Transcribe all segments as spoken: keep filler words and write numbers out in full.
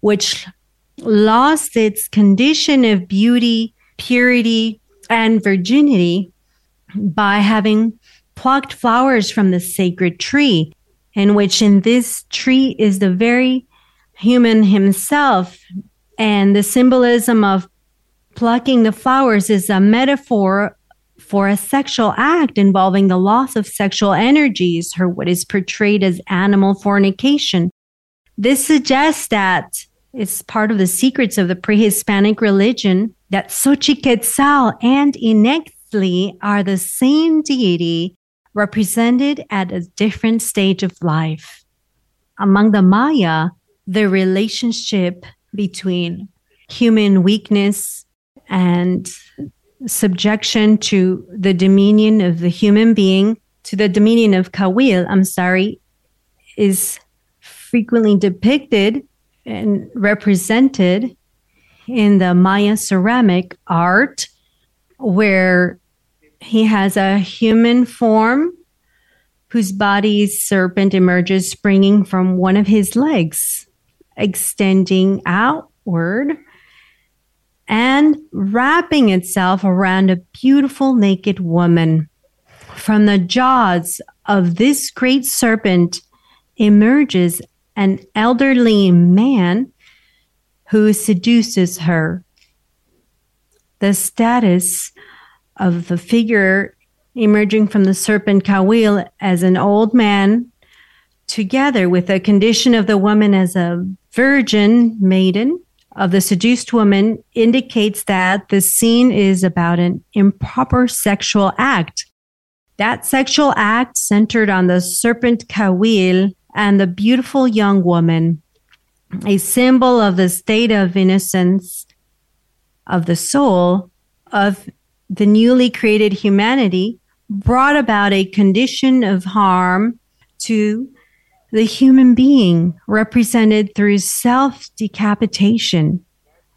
which lost its condition of beauty, purity, and virginity by having plucked flowers from the sacred tree, in which in this tree is the very human himself. And the symbolism of plucking the flowers is a metaphor for a sexual act involving the loss of sexual energies, or what is portrayed as animal fornication. This suggests that it's part of the secrets of the pre-Hispanic religion that Xochiquetzal and Inextli are the same deity represented at a different stage of life. Among the Maya, the relationship between human weakness and subjection to the dominion of the human being, to the dominion of Kawil, I'm sorry, is frequently depicted and represented in the Maya ceramic art, where he has a human form whose body's serpent emerges springing from one of his legs, extending outward and wrapping itself around a beautiful naked woman. From the jaws of this great serpent emerges an elderly man who seduces her. The status of the figure emerging from the serpent Kawil as an old man, together with the condition of the woman as a virgin maiden of the seduced woman, indicates that the scene is about an improper sexual act. That sexual act centered on the serpent Kawil and the beautiful young woman, a symbol of the state of innocence of the soul of the newly created humanity, brought about a condition of harm to the human being, represented through self-decapitation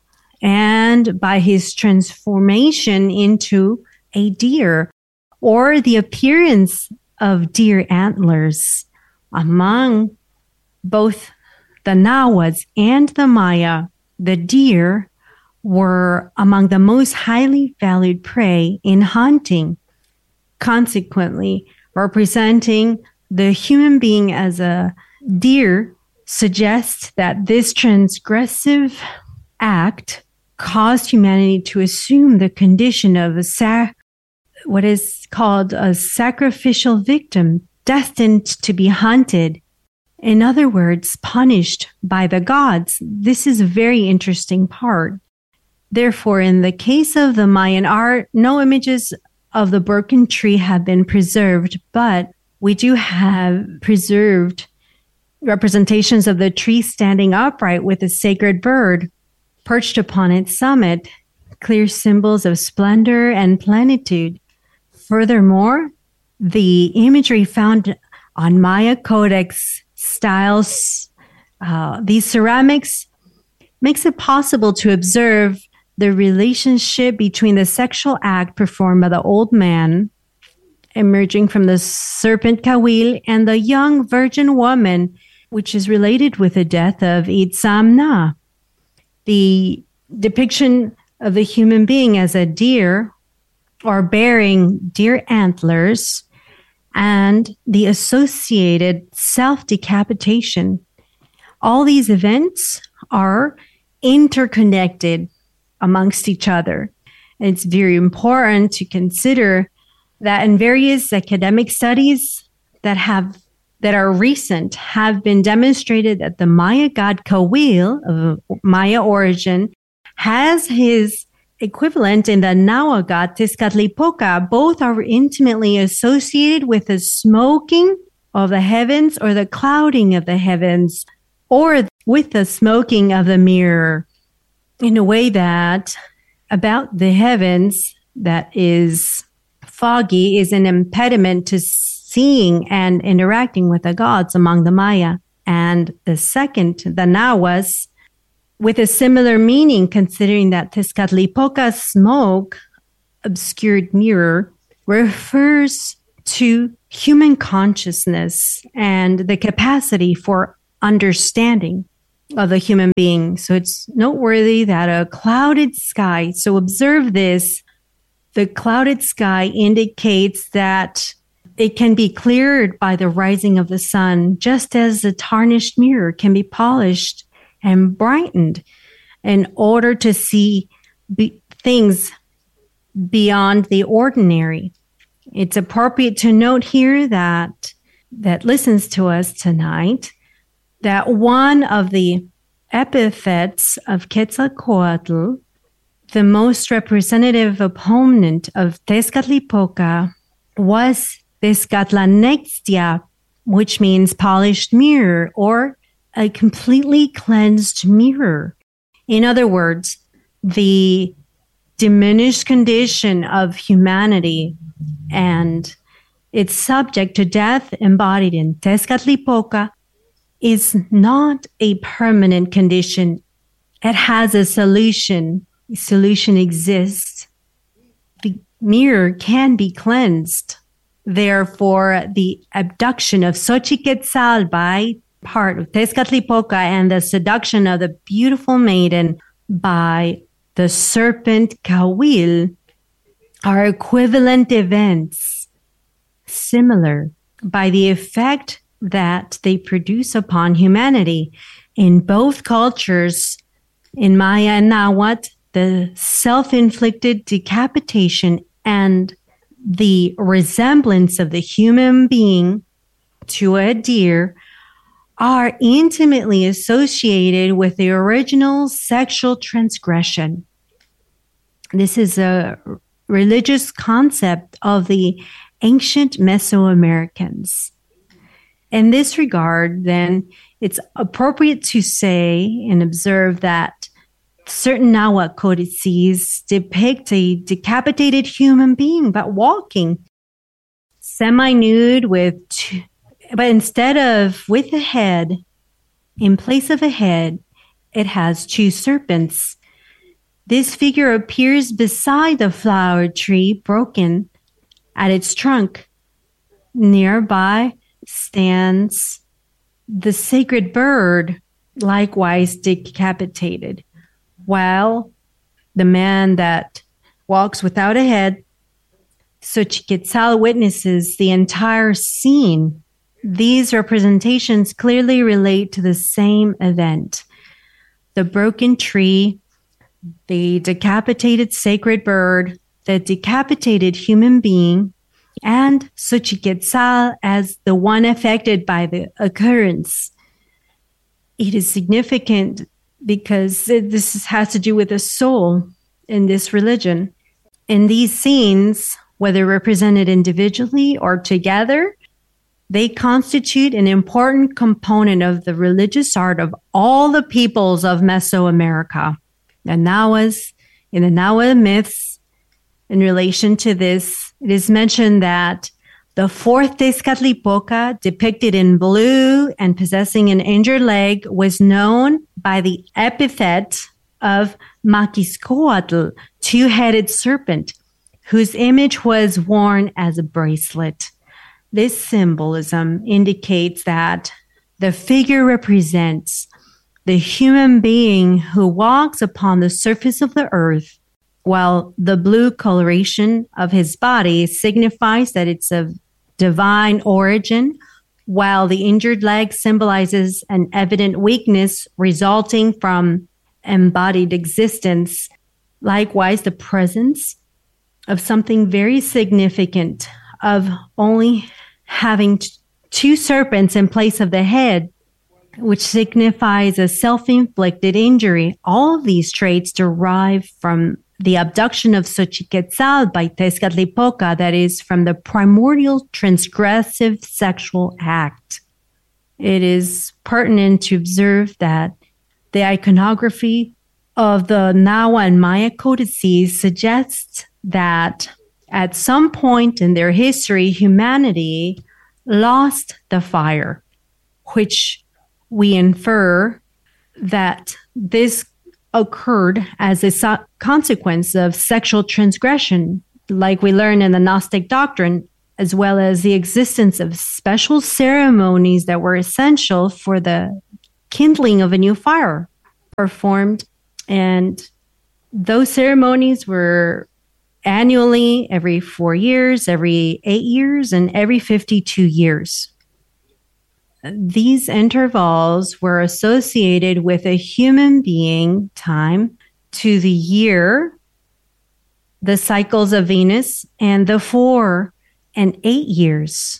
and by his transformation into a deer, or the appearance of deer antlers. Among both the Nahuas and the Maya, the deer were among the most highly valued prey in hunting. Consequently, representing the human being as a deer suggests that this transgressive act caused humanity to assume the condition of a sa- what is called a sacrificial victim, destined to be hunted. In other words, punished by the gods. This is a very interesting part. Therefore, in the case of the Mayan art, no images of the broken tree have been preserved, but we do have preserved representations of the tree standing upright with a sacred bird perched upon its summit, clear symbols of splendor and plenitude. Furthermore, the imagery found on Maya Codex styles, uh, these ceramics, makes it possible to observe the relationship between the sexual act performed by the old man emerging from the serpent Kawil and the young virgin woman, which is related with the death of Itzamna. The depiction of the human being as a deer or bearing deer antlers and the associated self-decapitation. All these events are interconnected amongst each other. It's very important to consider that in various academic studies that have that are recent have been demonstrated that the Maya god Kawil of Maya origin has his equivalent in the Nahua god Tezcatlipoca. Both are intimately associated with the smoking of the heavens or the clouding of the heavens, or with the smoking of the mirror, in a way that about the heavens that is foggy is an impediment to seeing and interacting with the gods among the Maya. And the second, the Nahuas, with a similar meaning, considering that Tezcatlipoca's smoke, obscured mirror, refers to human consciousness and the capacity for understanding. of the human being. So it's noteworthy that a clouded sky, so observe this, the clouded sky indicates that it can be cleared by the rising of the sun, just as a tarnished mirror can be polished and brightened in order to see be- things beyond the ordinary. It's appropriate to note here that that listens to us tonight that one of the epithets of Quetzalcoatl, the most representative opponent of Tezcatlipoca, was Tezcatlanextia, which means polished mirror or a completely cleansed mirror. In other words, the diminished condition of humanity and its subject to death embodied in Tezcatlipoca is not a permanent condition. It has a solution. A solution exists. The mirror can be cleansed. Therefore, the abduction of Xochiquetzal by part of Tezcatlipoca and the seduction of the beautiful maiden by the serpent Cahuil are equivalent events, similar by the effect that they produce upon humanity. In both cultures, in Maya and Nahuatl, the self-inflicted decapitation and the resemblance of the human being to a deer are intimately associated with the original sexual transgression. This is a religious concept of the ancient Mesoamericans. In this regard, then, it's appropriate to say and observe that certain Nahuatl codices depict a decapitated human being, but walking, semi-nude with two, but instead of with a head, in place of a head, it has two serpents. This figure appears beside the flower tree broken at its trunk. Nearby stands the sacred bird, likewise decapitated, while the man that walks without a head, Xochiquetzal, witnesses the entire scene. These representations clearly relate to the same event. The broken tree, the decapitated sacred bird, the decapitated human being, and Xochiquetzal as the one affected by the occurrence. It is significant because this has to do with the soul in this religion. In these scenes, whether represented individually or together, they constitute an important component of the religious art of all the peoples of Mesoamerica. The Nahuas, in the Nahua myths, in relation to this, it is mentioned that the fourth Tezcatlipoca, depicted in blue and possessing an injured leg, was known by the epithet of Maquiscoatl, two-headed serpent, whose image was worn as a bracelet. This symbolism indicates that the figure represents the human being who walks upon the surface of the earth, while the blue coloration of his body signifies that it's of divine origin, while the injured leg symbolizes an evident weakness resulting from embodied existence. Likewise, the presence of something very significant of only having t- two serpents in place of the head, which signifies a self-inflicted injury. All of these traits derive from the abduction of Xochiquetzal by Tezcatlipoca, that is, from the primordial transgressive sexual act. It is pertinent to observe that the iconography of the Nahua and Maya codices suggests that at some point in their history, humanity lost the fire, which we infer that this occurred as a so- consequence of sexual transgression, like we learn in the Gnostic doctrine, as well as the existence of special ceremonies that were essential for the kindling of a new fire performed. And those ceremonies were annually, every four years, every eight years, and every fifty-two years. These intervals were associated with a human being time to the year, the cycles of Venus, and the four and eight years,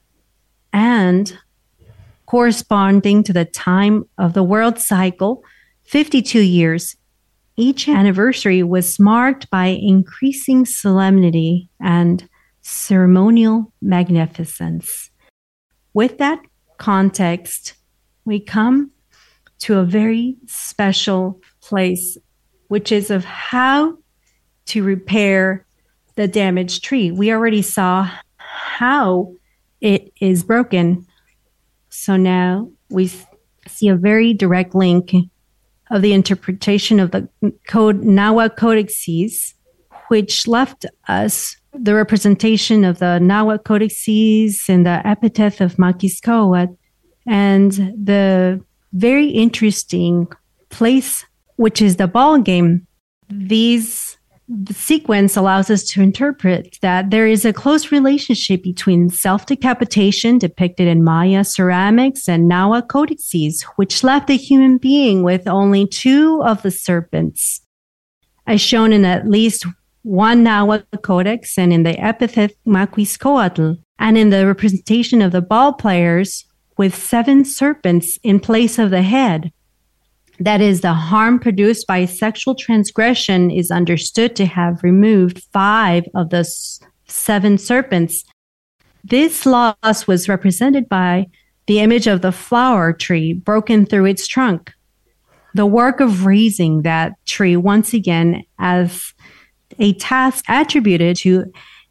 and corresponding to the time of the world cycle, fifty-two years. Each anniversary was marked by increasing solemnity and ceremonial magnificence. With that context, we come to a very special place, which is of how to repair the damaged tree. We already saw how it is broken. So now we see a very direct link of the interpretation of the code Nahuatl codices, which left us the representation of the Nahuatl codices and the epithet of Maquiscoatl, and the very interesting place, which is the ball game. These The sequence allows us to interpret that there is a close relationship between self-decapitation depicted in Maya ceramics and Nahuatl codices, which left the human being with only two of the serpents, as shown in at least one Nahuatl codex and in the epithet Maquiscoatl, and in the representation of the ball players with seven serpents in place of the head. That is, the harm produced by sexual transgression is understood to have removed five of the s- seven serpents. This loss was represented by the image of the flower tree broken through its trunk. The work of raising that tree once again as a task attributed to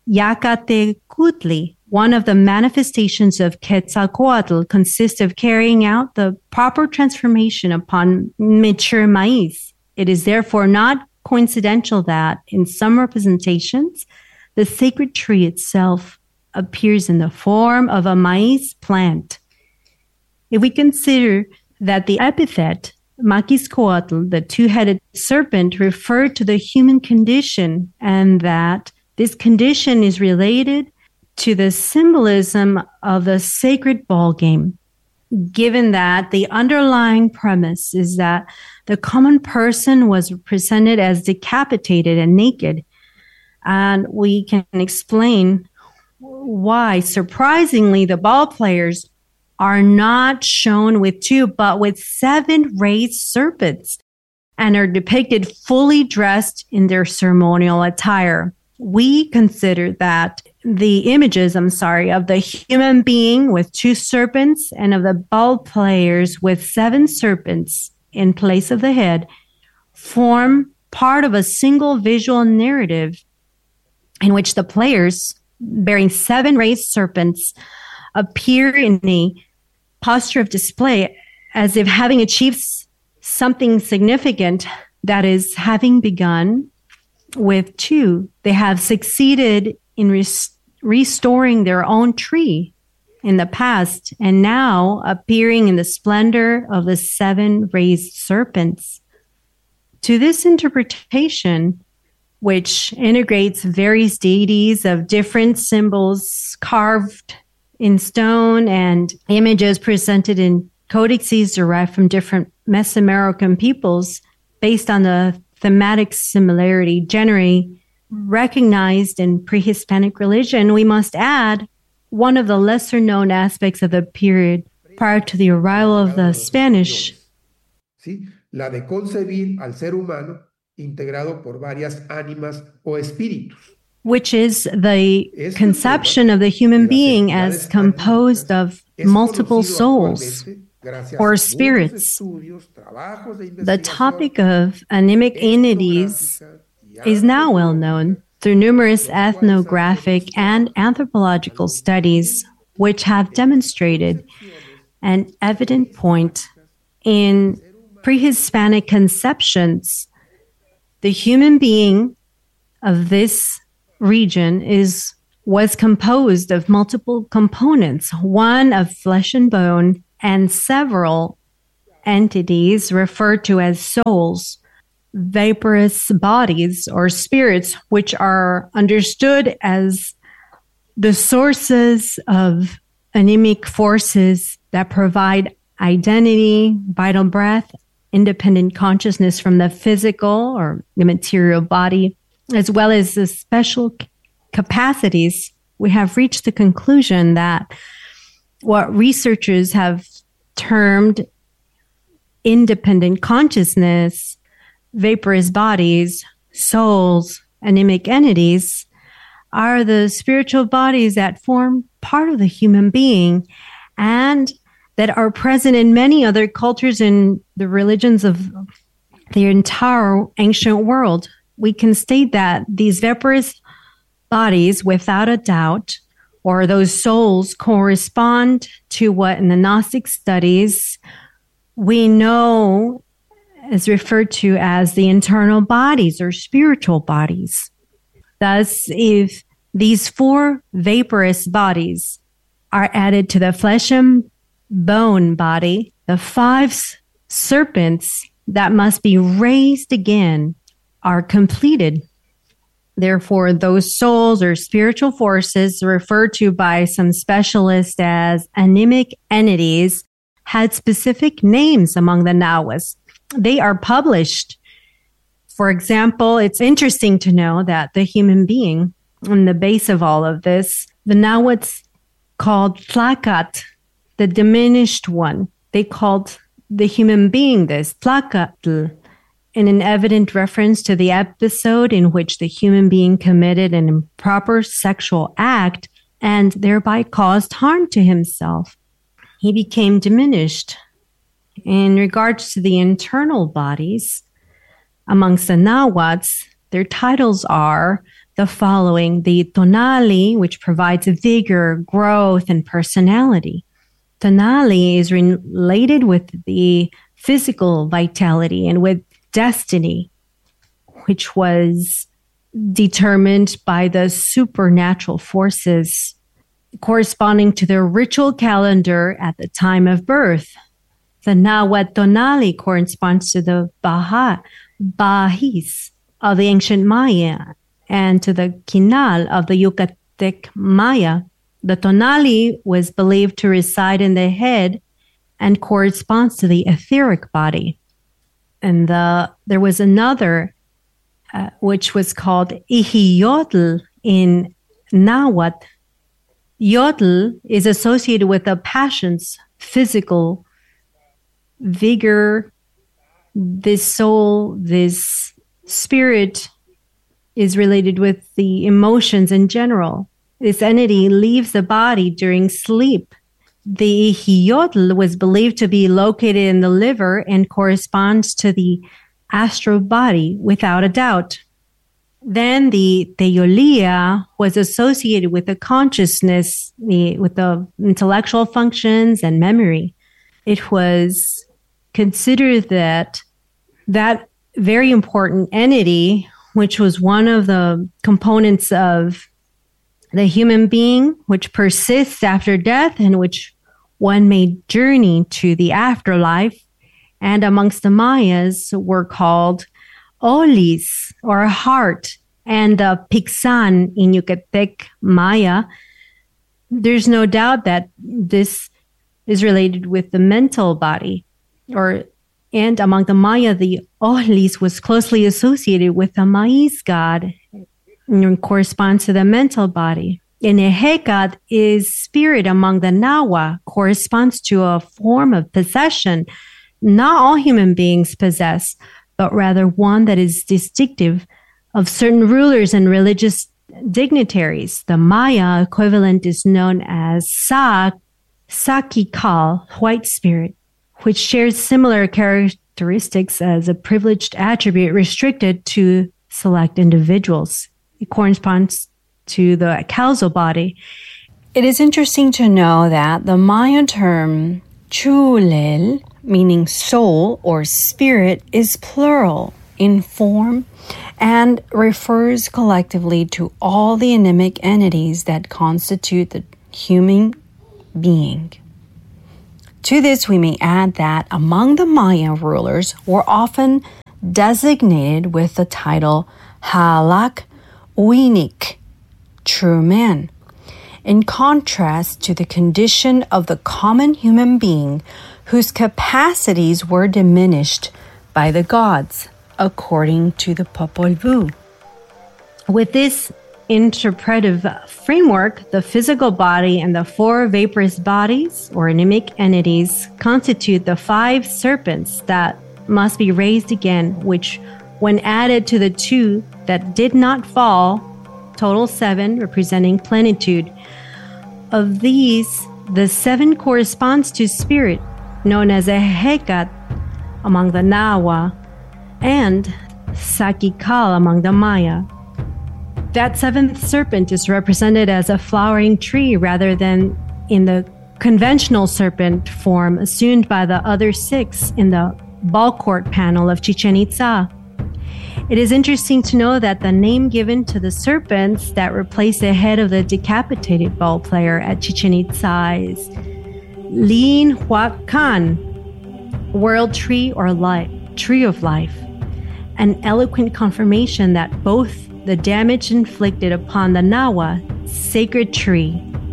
Yacatecutli, one of the manifestations of Quetzalcoatl, consists of carrying out the proper transformation upon mature maize. It is therefore not coincidental that in some representations, the sacred tree itself appears in the form of a maize plant. If we consider that the epithet Maquiscoatl, the two-headed serpent, referred to the human condition, and that this condition is related to the symbolism of the sacred ball game, given that the underlying premise is that the common person was presented as decapitated and naked, and we can explain why, surprisingly, the ball players are not shown with two, but with seven raised serpents, and are depicted fully dressed in their ceremonial attire. We consider that the images, I'm sorry, of the human being with two serpents and of the ball players with seven serpents in place of the head form part of a single visual narrative in which the players bearing seven raised serpents appear in a posture of display as if having achieved something significant, that is, having begun with two. They have succeeded in res- restoring their own tree in the past, and now appearing in the splendor of the seven raised serpents. To this interpretation, which integrates various deities of different symbols carved in stone and images presented in codices derived from different Mesoamerican peoples based on the thematic similarity generally recognized in pre-Hispanic religion, we must add one of the lesser-known aspects of the period prior to the arrival of the Spanish. ¿Sí? La de concebir al ser humano integrado por varias ánimas o espíritus. Which is the conception of the human being as composed of multiple souls or spirits. The topic of anemic entities is now well known through numerous ethnographic and anthropological studies, which have demonstrated an evident point in pre-Hispanic conceptions. The human being of this region is was composed of multiple components, one of flesh and bone and several entities referred to as souls, vaporous bodies or spirits, which are understood as the sources of anemic forces that provide identity, vital breath, independent consciousness from the physical or the material body, as well as the special capacities. We have reached the conclusion that what researchers have termed independent consciousness, vaporous bodies, souls, anemic entities, are the spiritual bodies that form part of the human being and that are present in many other cultures and the religions of the entire ancient world. We can state that these vaporous bodies, without a doubt, or those souls, correspond to what in the Gnostic studies we know is referred to as the internal bodies or spiritual bodies. Thus, if these four vaporous bodies are added to the flesh and bone body, the five serpents that must be raised again are completed. Therefore, those souls or spiritual forces referred to by some specialists as anemic entities had specific names among the Nahuas. They are published. For example, it's interesting to know that the human being, on the base of all of this, the Nahuatl called Tlacat, the diminished one. They called the human being this, Tlacatl, in an evident reference to the episode in which the human being committed an improper sexual act and thereby caused harm to himself. He became diminished. In regards to the internal bodies, amongst the Nahuatls, their titles are the following: the Tonali, which provides vigor, growth, and personality. Tonali is related with the physical vitality and with destiny, which was determined by the supernatural forces corresponding to their ritual calendar at the time of birth. The Nahuatl Tonali corresponds to the Baha, Bahis of the ancient Maya and to the Kinal of the Yucatec Maya. The Tonali was believed to reside in the head and corresponds to the etheric body. And the, there was another, uh, which was called Ihiyotl in Nahuatl. Yotl is associated with the passions, physical vigor. This soul, this spirit is related with the emotions in general. This entity leaves the body during sleep. The Ihiyotl was believed to be located in the liver and corresponds to the astral body without a doubt. Then the Teolia was associated with the consciousness, the, with the intellectual functions and memory. It was considered that that very important entity, which was one of the components of the human being, which persists after death and which one may journey to the afterlife, and amongst the Mayas were called Olis, or heart, and the Pixan in Yucatec Maya. There's no doubt that this is related with the mental body, or and among the Maya, the Olis was closely associated with the Maiz god and corresponds to the mental body. And Ehecat is spirit among the Nahua, corresponds to a form of possession. Not all human beings possess, but rather one that is distinctive of certain rulers and religious dignitaries. The Maya equivalent is known as Sa, Sakikal, white spirit, which shares similar characteristics as a privileged attribute restricted to select individuals. It corresponds to the causal body. It is interesting to know that the Maya term Chulel, meaning soul or spirit, is plural in form and refers collectively to all the anemic entities that constitute the human being. To this, we may add that among the Maya rulers were often designated with the title Halak Uinik, true man, in contrast to the condition of the common human being whose capacities were diminished by the gods, according to the Popol Vuh. With this interpretive framework, the physical body and the four vaporous bodies, or anemic entities, constitute the five serpents that must be raised again, which, when added to the two that did not fall, total seven, representing plenitude. Of these, the seven corresponds to spirit, known as a Hekat among the Nahua, and Sakikal among the Maya. That seventh serpent is represented as a flowering tree rather than in the conventional serpent form assumed by the other six in the ball court panel of Chichen Itza. It is interesting to know that the name given to the serpents that replace the head of the decapitated ball player at Chichen Itza is Lin Huacan, world tree or life, tree of life, an eloquent confirmation that both the damage inflicted upon the Nahua sacred tree.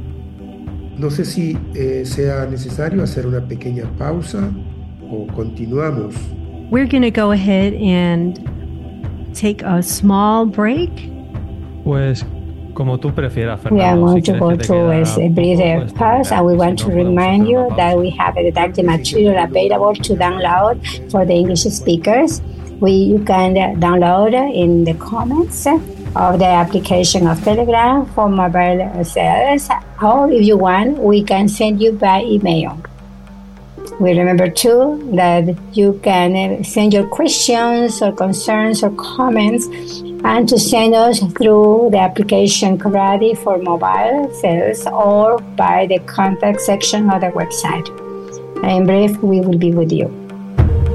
No sé si eh, sea necesario hacer una pequeña pausa o continuamos. We're going to go ahead and take a small break. Pues como tú prefieras, Fernando. We are going si to go to a brief pause, and we want to remind you that we have a didactic material available to download for the English speakers. We, you can download in the comments of the application of Telegram for mobile cells, or if you want, we can send you by email. We remember too that you can send your questions or concerns or comments and to send us through the application Karate for mobile cells or by the contact section of the website. In brief, we will be with you.